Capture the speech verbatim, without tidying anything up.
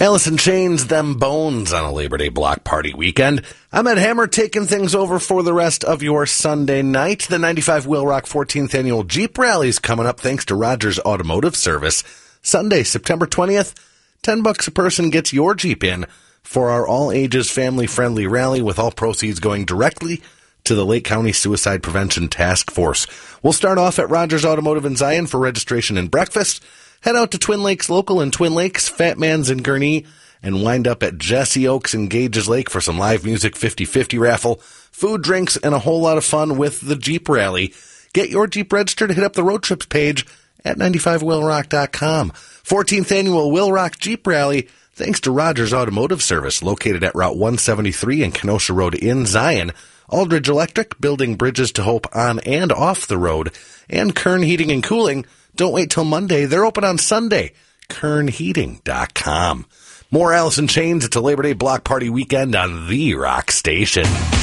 Alice in Chains, Them Bones on a Labor Day block party weekend. I'm Ed Hammer taking things over for the rest of your Sunday night. The ninety-five Wheel Rock fourteenth Annual Jeep Rally is coming up thanks to Rogers Automotive Service. Sunday, September twentieth, ten bucks a person gets your Jeep in for our all-ages family-friendly rally with all proceeds going directly to the Lake County Suicide Prevention Task Force. We'll start off at Rogers Automotive in Zion for registration and breakfast. Head out to Twin Lakes Local in Twin Lakes, Fat Man's in Gurnee, and wind up at Jesse Oaks in Gages Lake for some live music fifty-fifty raffle, food, drinks, and a whole lot of fun with the Jeep Rally. Get your Jeep registered. Hit up the road trips page at ninety-five wheel rock dot com. fourteenth Annual Wheel Rock Jeep Rally, thanks to Rogers Automotive Service, located at Route one seventy-three and Kenosha Road in Zion. Aldridge Electric, building bridges to hope on and off the road. And Kern Heating and Cooling. Don't wait till Monday. They're open on Sunday. kern heating dot com. More Alice in Chains. It's a Labor Day block party weekend on the Rock Station.